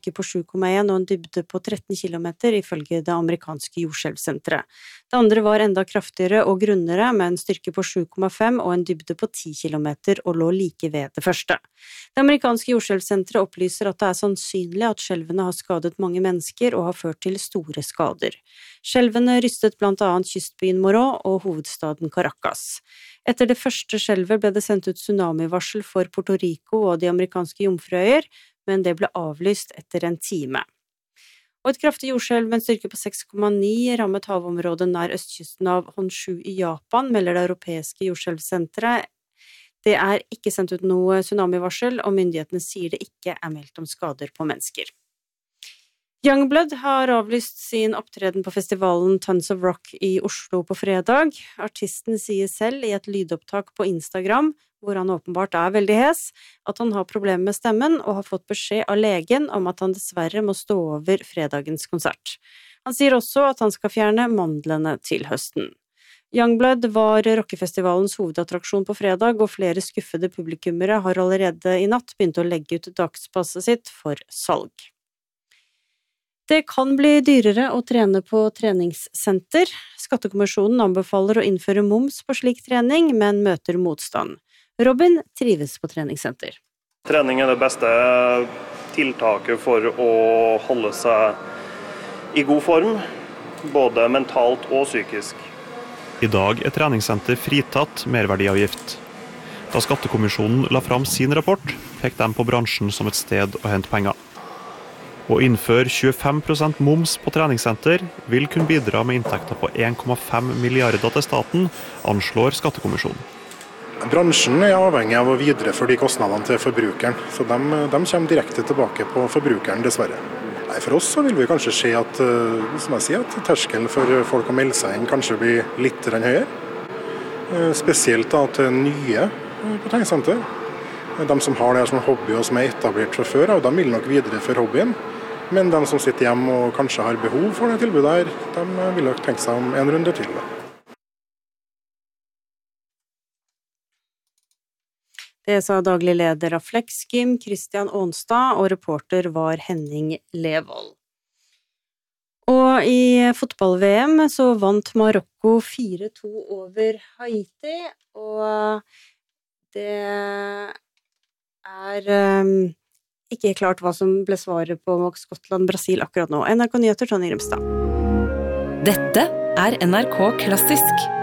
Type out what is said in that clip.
på 7,1 og en dybde på 13 kilometer ifølge det amerikanske jordskjelvsenteret. Det andre var enda kraftigere og grunnere med en styrke på 7,5 og en dybde på 10 kilometer og lå like ved det første. Det amerikanske jordskjelvsenteret opplyser at det er sannsynlig at skjelvene har skadet mange mennesker og har ført til store skader. Skjelvene rystet blant annet kystbyen Moró og hovedstaden Caracas. Etter det første skjelvet ble det sendt ut tsunamivarsel for Puerto Rico og de amerikanske jomfruøyer, men det ble avlyst etter en time. Og et kraftig jordskjelv med en styrke på 6,9 rammet havområdet nær østkysten av Honshu i Japan, melder det europeiske jordskjelvsenteret. Det er ikke sendt ut noe tsunamivarsel, og myndighetene sier det ikke er meldt om skader på mennesker. Youngblood har avlyst sin opptreden på festivalen Tons of Rock i Oslo på fredag. Artisten sier selv i et lydopptak på Instagram, hvor han åpenbart er veldig hes, at han har problemer med stemmen og har fått beskjed av legen om at han dessverre må stå over fredagens konsert. Han sier også at han skal fjerne mandlene til høsten. Youngblood var rockefestivalens hovedattraksjon på fredag, og flere skuffede publikummere har allerede i natt begynt å legge ut dagspasset sitt for salg. Det kan bli dyrere å trene på treningssenter. Skattekommisjonen anbefaler å innføre moms på slik trening, men møter motstand. Robin trives på treningssenter. Trening er det beste tiltaket for å holde seg i god form, både mentalt og psykisk. I dag er treningssenter fritatt merverdiavgift. Da Skattekommisjonen la fram sin rapport, fikk de på bransjen som et sted å hente penger. Å innføre 25% moms på treningssenter vil kunne bidra med inntekter på 1,5 milliarder til staten, anslår Skattekommisjonen. Bransjen er avhengig av å videreføre de kostnadene til forbrukeren, så de kommer direkte tilbake på forbrukeren, dessverre. Nei, for oss så vil vi kanskje se at, som jeg sier, at terskelen for folk å melde seg inn kanskje blir litt høyere. Spesielt da til nye på treningssenter. De som har det som hobby og som er etablert fra før, og de vil nok videreføre hobbyen. Men de som sitter hjemme og kanskje har behov for det tilbudet her, de vil nok tenke seg om en runde til. Det sa daglig leder av Flexgym, Christian Aanstad, og reporter var Henning Levold. Og i fotball-VM så vant Marokko 4-2 over Haiti, og det er ikke klart hva som ble svaret på Skottland-Brasil akkurat nå. NRK Nyheter, Tonje Grimstad. Dette er NRK Klassisk.